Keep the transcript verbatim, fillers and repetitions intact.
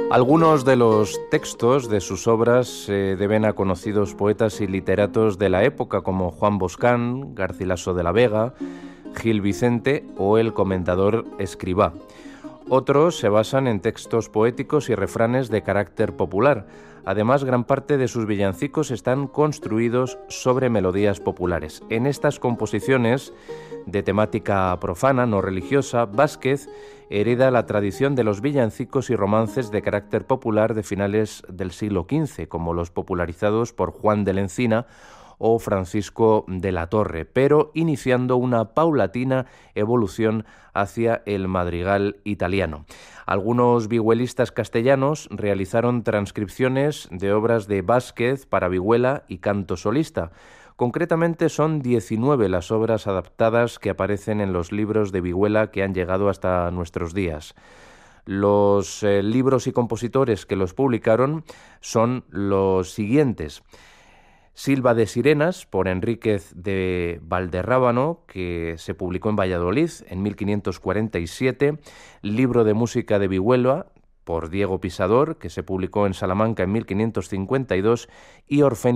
Algunos de los textos de sus obras se deben a conocidos poetas y literatos de la época como Juan Boscán, Garcilaso de la Vega, Gil Vicente o el comendador Escrivá. Otros se basan en textos poéticos y refranes de carácter popular. Además, gran parte de sus villancicos están construidos sobre melodías populares. En estas composiciones de temática profana, no religiosa, Vázquez hereda la tradición de los villancicos y romances de carácter popular de finales del siglo quince, como los popularizados por Juan de la Encina o Francisco de la Torre, pero iniciando una paulatina evolución hacia el madrigal italiano. Algunos vihuelistas castellanos realizaron transcripciones de obras de Vázquez para vihuela y canto solista. Concretamente son diecinueve las obras adaptadas que aparecen en los libros de vihuela que han llegado hasta nuestros días. Los eh, libros y compositores que los publicaron son los siguientes: Silva de Sirenas, por Enríquez de Valderrábano, que se publicó en Valladolid en mil quinientos cuarenta y siete, Libro de música de vihuela, por Diego Pisador, que se publicó en Salamanca en mil quinientos cincuenta y dos, y Orfeo